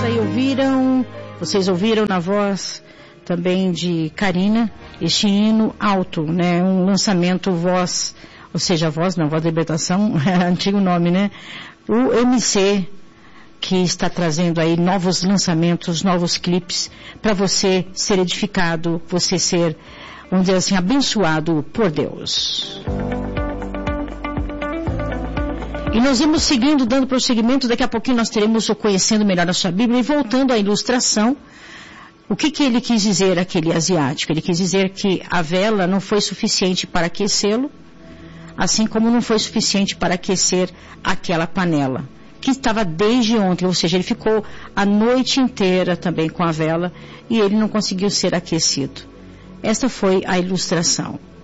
aí vocês ouviram na voz também de Karina, este hino alto, né? Um lançamento voz, ou seja, voz da libertação, antigo nome, né? O MC, que está trazendo aí novos lançamentos, novos clipes, para você ser edificado, você ser, vamos dizer assim, abençoado por Deus. E nós vamos seguindo, dando prosseguimento. Daqui a pouquinho nós teremos o Conhecendo Melhor a Sua Bíblia. E voltando à ilustração, o que ele quis dizer, aquele asiático? Ele quis dizer que a vela não foi suficiente para aquecê-lo, assim como não foi suficiente para aquecer aquela panela, que estava desde ontem, ou seja, ele ficou a noite inteira também com a vela e ele não conseguiu ser aquecido. Esta foi a ilustração.